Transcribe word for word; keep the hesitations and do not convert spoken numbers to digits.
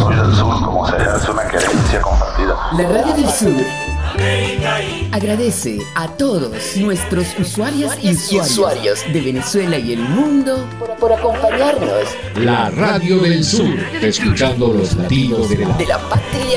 soy del sur, como sea, es una querencia compartida. La Radio del Sur agradece a todos nuestros usuarios y usuarios de Venezuela y el mundo por, por acompañarnos. La Radio del Sur, escuchando los latidos de la, de la patria